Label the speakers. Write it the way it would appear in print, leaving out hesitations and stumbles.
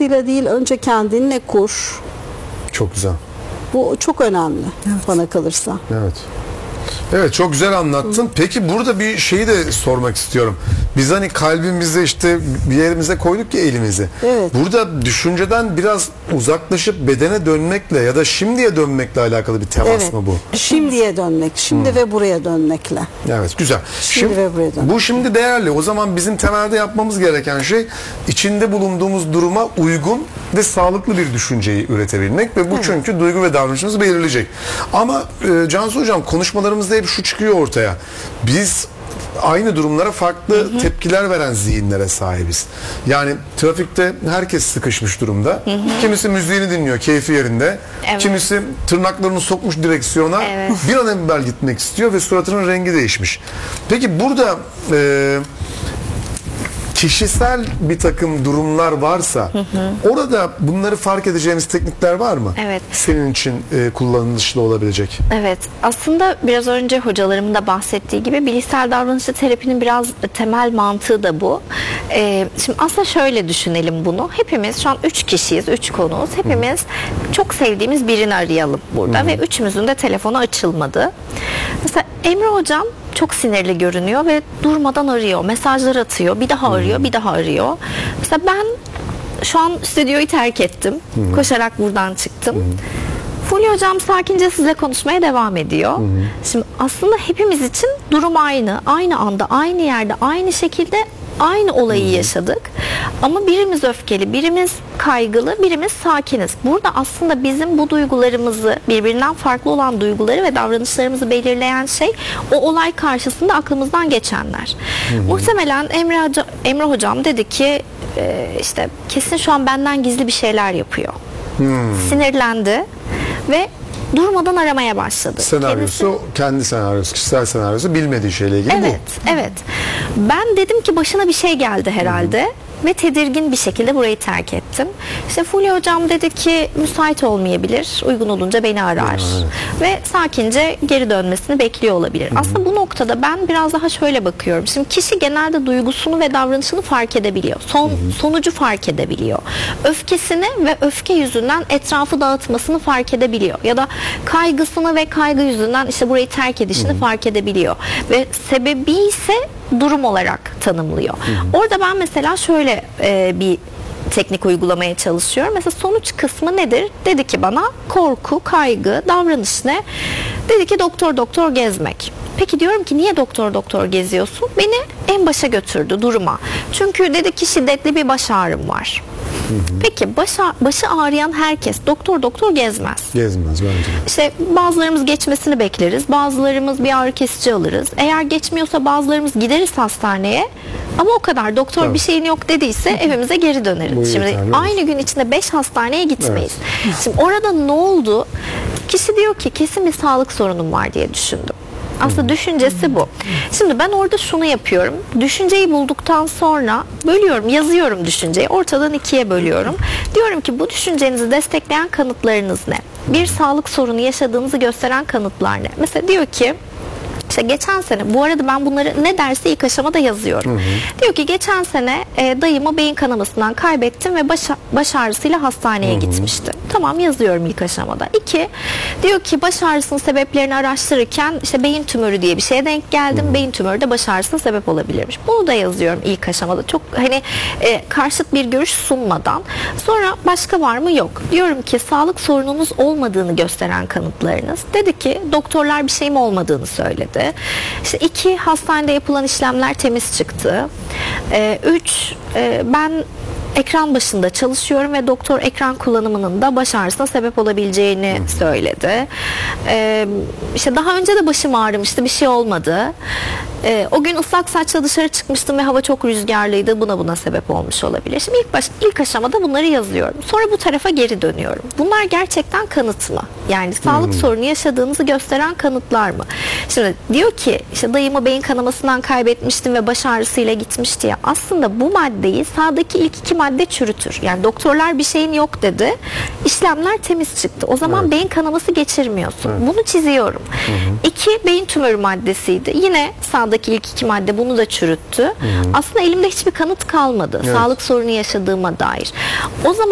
Speaker 1: başkasıyla değil, önce kendinle kur.
Speaker 2: Çok güzel.
Speaker 1: Bu çok önemli bana kalırsa.
Speaker 2: Evet. Evet, çok güzel anlattın. Peki burada bir şeyi de sormak istiyorum. Biz hani kalbimize işte bir yerimize koyduk ya elimizi.
Speaker 1: Evet.
Speaker 2: Burada düşünceden biraz uzaklaşıp bedene dönmekle ya da şimdiye dönmekle alakalı bir temas
Speaker 1: Evet.
Speaker 2: mı bu?
Speaker 1: Şimdiye dönmek, şimdi ve buraya dönmekle.
Speaker 2: Evet, güzel.
Speaker 1: Şimdi ve buraya dönmek.
Speaker 2: Bu şimdi değerli. O zaman bizim temelde yapmamız gereken şey içinde bulunduğumuz duruma uygun ve sağlıklı bir düşünceyi üretebilmek ve bu çünkü duygu ve davranışımızı belirleyecek. Ama Cansu Hocam, konuşmalarımızda hep şu çıkıyor ortaya. Biz aynı durumlara farklı tepkiler veren zihinlere sahibiz. Yani trafikte herkes sıkışmış durumda. Kimisi müziğini dinliyor, keyfi yerinde.
Speaker 3: Evet.
Speaker 2: Kimisi tırnaklarını sokmuş direksiyona.
Speaker 3: Evet.
Speaker 2: Bir an evvel gitmek istiyor ve suratının rengi değişmiş. Peki burada kişisel bir takım durumlar varsa orada bunları fark edeceğimiz teknikler var mı?
Speaker 3: Evet.
Speaker 2: Senin için kullanışlı olabilecek.
Speaker 3: Evet, aslında biraz önce hocalarımın da bahsettiği gibi bilişsel davranışçı terapinin biraz temel mantığı da bu. Şimdi aslında şöyle düşünelim bunu. Hepimiz şu an 3 kişiyiz, 3 konuğuz. Hepimiz çok sevdiğimiz birini arayalım burada ve üçümüzün de telefonu açılmadı. Mesela Emre Hocam çok sinirli görünüyor ve durmadan arıyor, mesajlar atıyor, bir daha arıyor, bir daha arıyor. Mesela ben şu an stüdyoyu terk ettim, koşarak buradan çıktım. Fulya Hocam sakince size konuşmaya devam ediyor. Şimdi aslında hepimiz için durum aynı. Aynı anda, aynı yerde, aynı şekilde aynı olayı yaşadık. Ama birimiz öfkeli, birimiz kaygılı, birimiz sakiniz. Burada aslında bizim bu duygularımızı, birbirinden farklı olan duyguları ve davranışlarımızı belirleyen şey o olay karşısında aklımızdan geçenler. Muhtemelen Emre Hocam dedi ki işte kesin şu an benden gizli bir şeyler yapıyor. Sinirlendi ve durmadan aramaya başladı.
Speaker 2: Senaryosu, kendi senaryosu, kişisel senaryosu, bilmediği şeyle ilgili bu.
Speaker 3: Evet, evet. Ben dedim ki başına bir şey geldi herhalde. Ve tedirgin bir şekilde burayı terk ettim. İşte Fulya Hocam dedi ki müsait olmayabilir. Uygun olunca beni arar. Ve sakince geri dönmesini bekliyor olabilir. Aslında bu noktada ben biraz daha şöyle bakıyorum. Şimdi kişi genelde duygusunu ve davranışını fark edebiliyor. Sonucu fark edebiliyor. Öfkesini ve öfke yüzünden etrafı dağıtmasını fark edebiliyor. Ya da kaygısını ve kaygı yüzünden işte burayı terk edişini fark edebiliyor. Ve sebebi ise durum olarak tanımlıyor. Orada ben mesela şöyle bir teknik uygulamaya çalışıyorum. Mesela sonuç kısmı nedir? Dedi ki bana korku, kaygı, davranış ne? Dedi ki doktor gezmek. Peki diyorum ki niye doktor geziyorsun? Beni en başa götürdü duruma. Çünkü dedi ki şiddetli bir baş ağrım var. Peki başı ağrıyan herkes doktor gezmez.
Speaker 2: Gezmez bence.
Speaker 3: İşte bazılarımız geçmesini bekleriz. Bazılarımız bir ağrı kesici alırız. Eğer geçmiyorsa bazılarımız gideriz hastaneye. Ama o kadar doktor bir şeyin yok dediyse evimize geri döneriz. Şimdi aynı gün içinde 5 hastaneye gitmeyiz. Şimdi orada ne oldu? Kişi diyor ki kesin bir sağlık sorunum var diye düşündüm. Aslında düşüncesi bu. Şimdi ben orada şunu yapıyorum. Düşünceyi bulduktan sonra bölüyorum, yazıyorum düşünceyi. Ortadan 2'ye bölüyorum. Diyorum ki bu düşüncenizi destekleyen kanıtlarınız ne? Bir sağlık sorunu yaşadığınızı gösteren kanıtlar ne? Mesela diyor ki İşte geçen sene, bu arada ben bunları ne derse ilk aşamada yazıyorum. Diyor ki geçen sene dayımı beyin kanamasından kaybettim ve baş ağrısıyla hastaneye gitmişti. Tamam, yazıyorum ilk aşamada. 2, diyor ki baş ağrısının sebeplerini araştırırken işte beyin tümörü diye bir şeye denk geldim. Beyin tümörü de baş ağrısına sebep olabilirmiş. Bunu da yazıyorum ilk aşamada. Çok karşıt bir görüş sunmadan. Sonra başka var mı? Yok. Diyorum ki sağlık sorununuz olmadığını gösteren kanıtlarınız. Dedi ki doktorlar bir şeyim olmadığını söyledi. İşte 2, hastanede yapılan işlemler temiz çıktı. 3, ben ekran başında çalışıyorum ve doktor ekran kullanımının da baş ağrısına sebep olabileceğini söyledi. İşte daha önce de başım ağrımıştı, bir şey olmadı. O gün ıslak saçla dışarı çıkmıştım ve hava çok rüzgarlıydı. Buna sebep olmuş olabilir. Şimdi ilk aşamada bunları yazıyorum. Sonra bu tarafa geri dönüyorum. Bunlar gerçekten kanıt mı? Yani sağlık sorunu yaşadığınızı gösteren kanıtlar mı? Şimdi diyor ki işte dayımı beyin kanamasından kaybetmiştim ve baş ağrısıyla gitmişti ya. Aslında bu maddeyi sağdaki ilk 2 madde çürütür. Yani doktorlar bir şeyin yok dedi. İşlemler temiz çıktı. O zaman beyin kanaması geçirmiyorsun. Bunu çiziyorum. 2, beyin tümörü maddesiydi. Yine sağdaki ilk 2 madde bunu da çürüttü. Aslında elimde hiçbir kanıt kalmadı. Sağlık sorunu yaşadığıma dair. O zaman